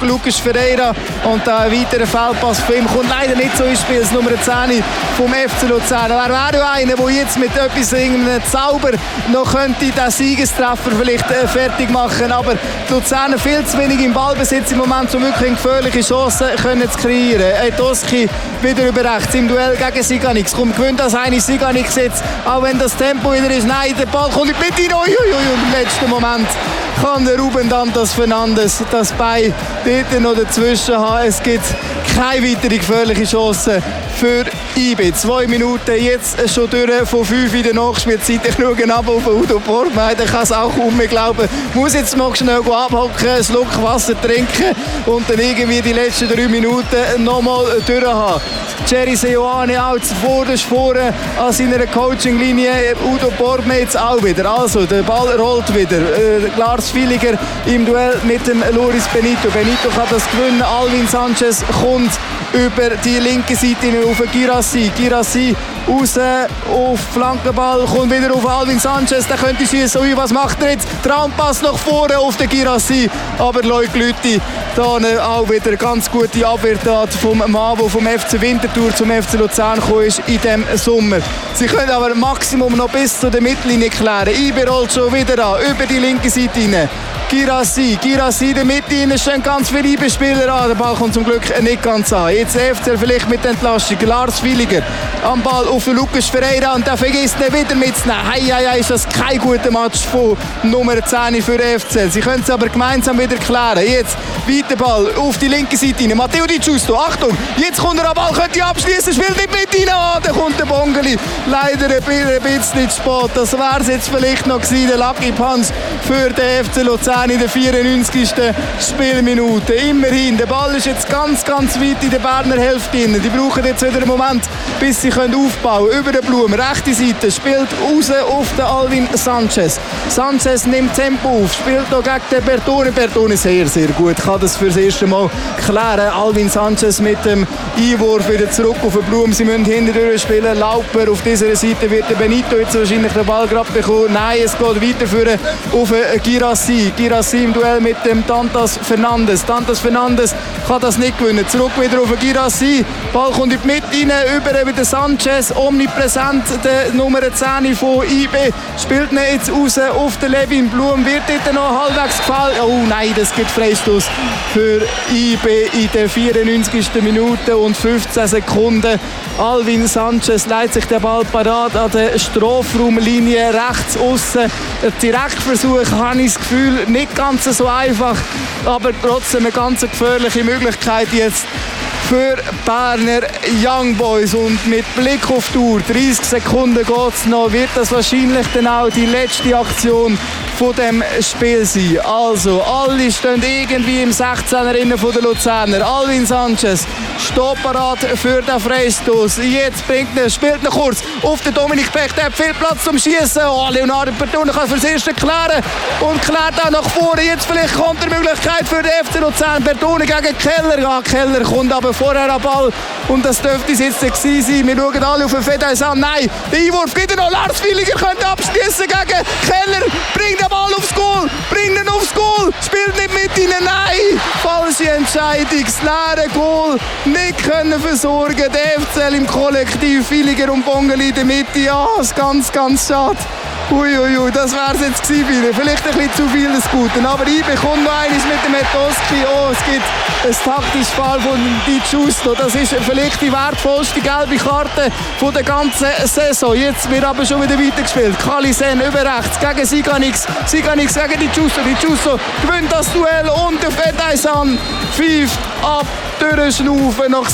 Lucas Ferreira und da ein weiterer Feldpass für ihn kommt leider nicht so ins Spiel, das Nummer 10 vom FC Luzern. Er wäre auch einer, der jetzt mit etwas, einem Zauber noch könnte den Siegestreffer vielleicht fertig machen, aber die Luzerner viel zu wenig im Ballbesitz im Moment, um wirklich gefährliche Chancen können zu kreieren. Toski wieder über rechts im Duell gegen Siganix, kommt gewinnt das eine Siganix jetzt, auch wenn das Tempo wieder ist, nein, der Ball kommt nicht mit rein, im letzten Moment kann der Ruben Dantas Fernandes das Bein dort noch dazwischen haben. Es gibt keine weitere gefährliche Chance für IB. 2 Minuten jetzt schon durch von 5 in der Nachspielzeit. Ich schaue ab auf Udo Borgmeier, der kann es auch kaum mehr glauben. Muss jetzt mal schnell abhocken, einen Schluck Wasser trinken und dann irgendwie die letzten 3 Minuten nochmal durchhaben. Jerry Seoane auch zuvorderst vorne an seiner Coaching-Linie. Udo Borgmeier jetzt auch wieder. Also, der Ball rollt wieder. Lars Villiger im Duell mit dem Loris Benito. Benito kann das gewinnen. Alvin Sanchez kommt über die linke Seite auf Girassi. Girassi raus auf Flankenball, kommt wieder auf Alvin Sanchez. Der könnte schießen. Ui, was macht er jetzt? Traumpass nach vorne auf den Girassi. Aber Leuk Lüthi, da auch wieder eine ganz gute Abwehrtat vom Mann, der vom FC Winterthur zum FC Luzern gekommen ist in diesem Sommer. Sie können aber Maximum noch bis zur Mittellinie klären. IB rollt schon wieder an, über die linke Seite rein. Girassi in der Mitte, stehen ganz viele IB-Spieler an. Der Ball kommt zum Glück nicht ganz an. Jetzt der FC vielleicht mit Entlastung. Lars Villiger am Ball auf Lucas Ferreira und der vergisst ihn wieder mitzunehmen. Hei, ist das kein guter Match von Nummer 10 für den FC. Sie können es aber gemeinsam wieder klären. Jetzt weiter Ball auf die linke Seite rein. Matteo Di Giusto, Achtung, jetzt kommt er am Ball, könnte abschließen, spielt nicht mit rein. Da kommt der Bongeli. Leider ein bisschen zu spät. Das wäre es jetzt vielleicht noch gewesen, der Lucky Punch für den FC Luzern in der 94. Spielminute. Immerhin, der Ball ist jetzt ganz weit in der Berner Hälfte drin. Die brauchen jetzt wieder einen Moment, bis sie aufbauen können. Über den Blum, rechte Seite, spielt raus auf den Alvin Sanchez. Sanchez nimmt Tempo auf, spielt hier gegen den Bertone. Bertone sehr gut, kann das für das erste Mal klären. Alvin Sanchez mit dem Einwurf wieder zurück auf den Blum. Sie müssen hinterher spielen. Lauper auf dieser Seite wird der Benito jetzt wahrscheinlich den Ball gerade bekommen. Nein, es geht weiter auf Girassi. Girassi im Duell mit dem Dantas Fernandes. Dantas Fernandes kann das nicht gewinnen. Zurück wieder auf Girassi. Ball kommt in die Mitte rein, über wieder Sanchez. Omnipräsent, der Nummer 10 von IB. Spielt ihn jetzt raus auf den Levin Blum. Wird dort noch halbwegs gefallen. Oh nein, das gibt Freistoß für IB in der 94. Minute und 15 Sekunden. Alvin Sanchez leitet sich den Ball parat an der Strafraumlinie rechts aussen. Ein Direktversuch, habe ich das Gefühl, nicht ganz so einfach, aber trotzdem eine ganz gefährliche Möglichkeit jetzt für Berner Young Boys. Und mit Blick auf die Uhr, 30 Sekunden geht es noch, wird das wahrscheinlich dann auch die letzte Aktion von dem Spiel sein. Also, alle stehen irgendwie im 16er von der Luzerner. Alvin Sanchez steht parat für den Freistoß. Jetzt spielt er kurz auf den Dominik Pech. Der hat viel Platz zum Schießen. Oh, Leonardo Bertone kann für das Erste klären und klärt auch nach vorne. Jetzt vielleicht kommt die Möglichkeit für den FC Luzern. Bertone gegen Keller. Ja, Keller kommt aber vorher am Ball und das dürfte es jetzt gewesen sein. Wir schauen alle auf den Fedeis an. Nein, der Einwurf geht noch. Lars Villiger könnte abschließen gegen Keller. Bringt den Ball aufs Goal. Bringt ihn aufs Goal. Spielt nicht mit ihnen. Nein, falsche Entscheidung. Das leere Goal nicht können versorgen. Der FCL im Kollektiv. Villiger und Bongeli in der Mitte. Ja, ist ganz schade. Uiuiui, das wäre es jetzt gewesen. Vielleicht ein bisschen zu viel des Guten. Aber ich bekomme noch eines mit dem Toski. Oh, es gibt ein taktisches Foul von Di Giusto. Das ist vielleicht die wertvollste gelbe Karte von der ganzen Saison. Jetzt wird aber schon wieder weitergespielt. Kalisen über rechts gegen Siganix. Siganix gegen Di Giusto. Di Giusto gewinnt das Duell und der Fedaisan pfeift ab. Durchschnaufen nach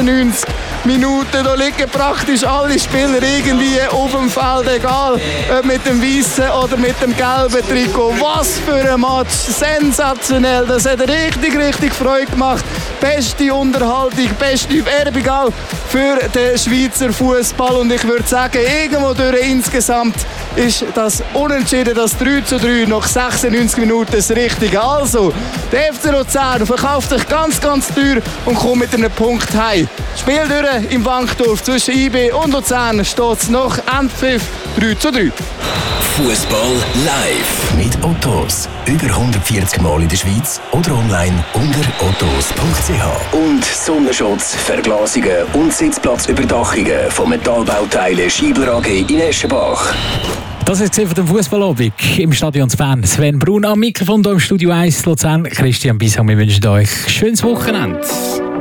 96 Minuten. Da liegen praktisch alle Spieler irgendwie auf dem Feld, egal ob mit dem weißen oder mit dem gelben Trikot. Was für ein Match, sensationell. Das hat richtig Freude gemacht. Beste Unterhaltung, beste Werbung auch für den Schweizer Fußball. Und ich würde sagen, irgendwo durch insgesamt ist das Unentschieden, das 3:3 nach 96 Minuten das Richtige. Also, der FC Luzern verkauft sich ganz teuer und kommt mit einem Punkt heim. Spiel durch im Wankdorf zwischen IB und Luzern steht es nach Endpfiff 3:3. Fußball live. Mit Ottos. Über 140 Mal in der Schweiz oder online unter ottos.ch. Und Sonnenschutz, Verglasungen und Sitzplatzüberdachungen von Metallbauteilen Schiebler AG in Eschenbach. Das ist es von dem Fußballabend im Stadion Bern. Sven Brun am Mikrofon hier im Studio 1 Luzern. Christian Bissau, wir wünschen euch ein schönes Wochenende.